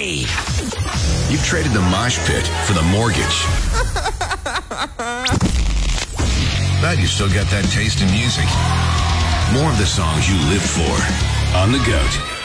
Hey! You've traded the mosh pit for the mortgage. But you still got that taste in music. More of the songs you live for on The GOAT.